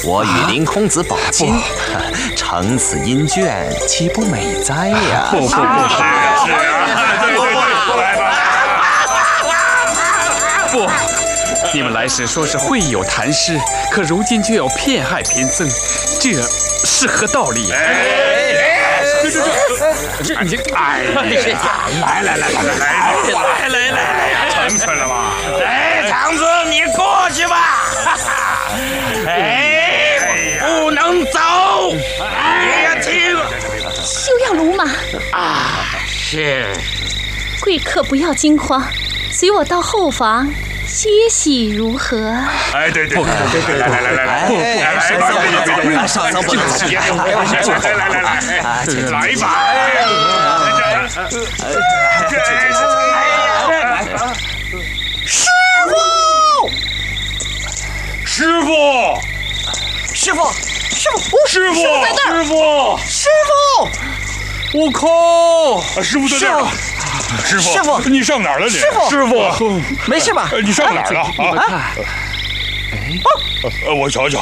我与林公子保亲，承此姻眷，岂不美哉呀？ 不是， 不，你们来时说是会友谈诗，可如今却要骗害贫僧，这是何道理呀？这你哎，来， 成全了吧？ 哎，长子，你过去吧。哎，不能走，别听。 休要鲁马啊！是。 贵客不要惊慌，随我到后房歇息如何？ 哎，对，来， 上苍不能失言， 来吧！ 师傅， 悟空，师傅在这儿。师傅，你上哪儿了你？ 师傅，没事吧？ 你上哪儿了啊？ 你们看， 我瞧瞧，